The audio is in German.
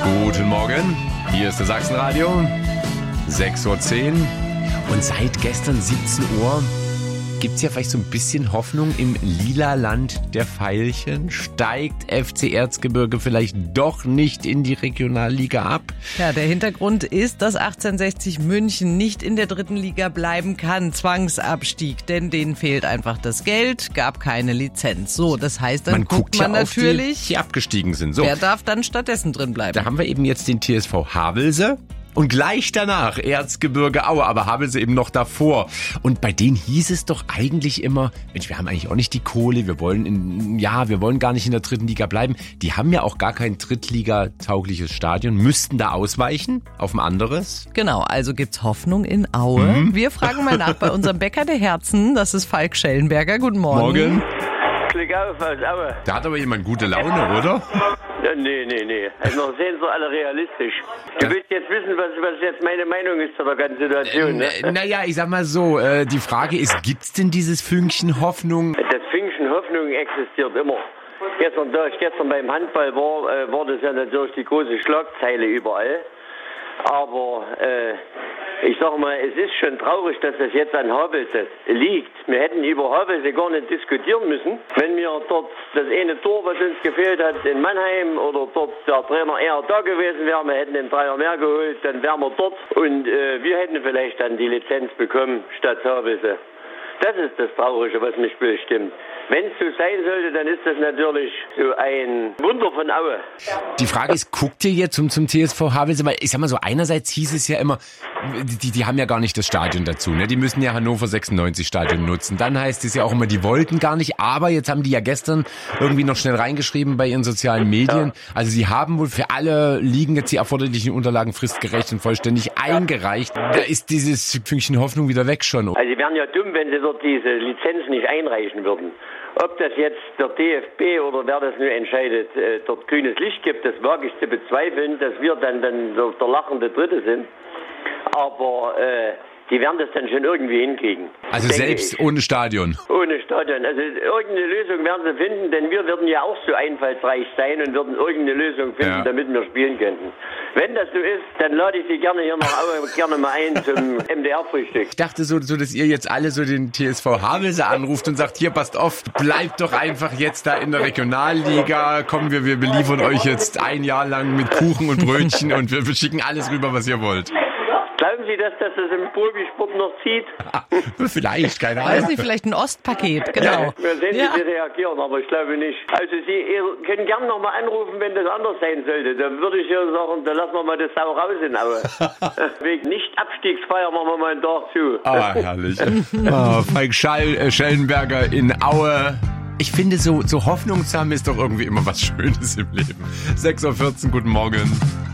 Guten Morgen, hier ist das Sachsenradio, 6:10 Uhr und seit gestern 17 Uhr gibt es ja vielleicht so ein bisschen Hoffnung im lila Land der Veilchen. Steigt FC Erzgebirge vielleicht doch nicht in die Regionalliga ab? Ja, der Hintergrund ist, dass 1860 München nicht in der dritten Liga bleiben kann. Zwangsabstieg, denn denen fehlt einfach das Geld, gab keine Lizenz. So, das heißt, dann guckt man ja natürlich, auf die abgestiegen sind. So. Wer darf dann stattdessen drin bleiben? Da haben wir eben jetzt den TSV Havelse. Und gleich danach Erzgebirge Aue, aber Havelse eben noch davor. Und bei denen hieß es doch eigentlich immer, Mensch, wir haben eigentlich auch nicht die Kohle, wir wollen gar nicht in der dritten Liga bleiben. Die haben ja auch gar kein Drittliga-taugliches Stadion, müssten da ausweichen auf ein anderes. Genau, also gibt's Hoffnung in Aue. Wir fragen mal nach bei unserem Bäcker der Herzen, das ist Falk Schellenberger. Guten Morgen. Morgen. Klick auf aus Aue. Da hat aber jemand gute Laune, oder? Nee. Also noch sehen Sie alle realistisch. Du willst jetzt wissen, was jetzt meine Meinung ist zu der ganzen Situation, ne? Naja, ich sag mal so, die Frage ist, gibt's denn dieses Fünkchen Hoffnung? Das Fünkchen Hoffnung existiert immer. Da ich gestern beim Handball war das ja natürlich die große Schlagzeile überall. Aber ich sag mal, es ist schon traurig, dass das jetzt an Havelse liegt. Wir hätten über Havelse gar nicht diskutieren müssen. Wenn wir dort das eine Tor, was uns gefehlt hat in Mannheim, oder dort der Trainer eher da gewesen wäre, wir hätten den Dreier mehr geholt, dann wären wir dort. Und wir hätten vielleicht dann die Lizenz bekommen statt Havelse. Das ist das Traurige, was mich bestimmt. Wenn es so sein sollte, dann ist das natürlich so ein Wunder von Aue. Die Frage ist, guckt ihr jetzt zum TSV Havelse? Weil ich sag mal so, einerseits hieß es ja immer, die haben ja gar nicht das Stadion dazu, ne? Die müssen ja Hannover 96 Stadion nutzen. Dann heißt es ja auch immer, die wollten gar nicht, aber jetzt haben die ja gestern irgendwie noch schnell reingeschrieben bei ihren sozialen Medien. Ja. Also sie haben wohl für alle Ligen jetzt die erforderlichen Unterlagen fristgerecht und vollständig eingereicht. Da ist dieses Fünkchen Hoffnung wieder weg schon. Also sie wären ja dumm, wenn sie dort diese Lizenz nicht einreichen würden. Ob das jetzt der DFB oder wer das nur entscheidet, dort grünes Licht gibt, das wage ich zu bezweifeln, dass wir dann der lachende Dritte sind. Aber die werden das dann schon irgendwie hinkriegen. Also selbst ohne Stadion? Ohne Stadion. Also irgendeine Lösung werden sie finden, denn wir würden ja auch so einfallsreich sein und würden irgendeine Lösung finden, damit wir spielen könnten. Wenn das so ist, dann lade ich Sie gerne hier nach Aue gerne mal ein zum MDR-Frühstück. Ich dachte so, dass ihr jetzt alle so den TSV Havelse anruft und sagt, hier, passt auf, bleibt doch einfach jetzt da in der Regionalliga. Komm, wir beliefern euch jetzt ein Jahr lang mit Kuchen und Brötchen und wir schicken alles rüber, was ihr wollt. Glauben Sie, dass das im Profisport noch zieht? Vielleicht, keine Weiß Ahnung. nicht, vielleicht ein Ostpaket, genau. Wir sehen, wie Sie reagieren, aber ich glaube nicht. Also Sie können gerne nochmal anrufen, wenn das anders sein sollte. Dann würde ich ja sagen, dann lassen wir mal das Sau raus in Aue. Wegen Nicht-Abstiegsfeier machen wir mal einen Tag zu. Ah, herrlich. Falk Schellenberger in Aue. Ich finde, so Hoffnung zu haben ist doch irgendwie immer was Schönes im Leben. 6:14 Uhr, guten Morgen.